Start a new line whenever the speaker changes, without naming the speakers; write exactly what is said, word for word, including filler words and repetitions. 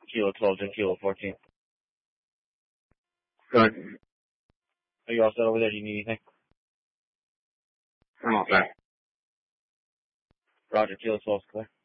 Kilo twelve to Kilo fourteen.
Good.
Are you all set over there? Do you need anything?
I'm all set.
Roger, Kilo twelve, clear.